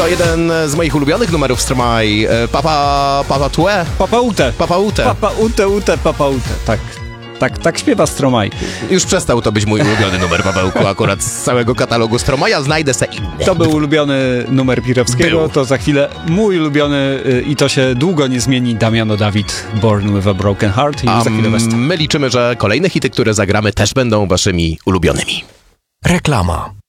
To jeden z moich ulubionych numerów Stromae. Papa Tue. Papa Ute. Papa Ute. Papa Ute, Papa Ute. Tak śpiewa Stromae. Już przestał to być mój ulubiony numer, Pawełku, akurat z całego katalogu Stromae'a. Znajdę se inny. To był ulubiony numer Pirowskiego, to za chwilę mój ulubiony i to się długo nie zmieni, Damiano David, Born with a Broken Heart. I za chwilę my liczymy, że kolejne hity, które zagramy, też będą waszymi ulubionymi. Reklama.